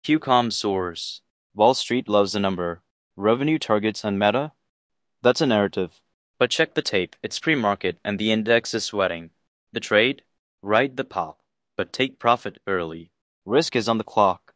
QCOM soars. Wall Street loves a number. Revenue targets on Meta? That's a narrative. But check the tape. It's pre-market and the index is sweating. The trade? Ride the pop, but take profit early. Risk is on the clock.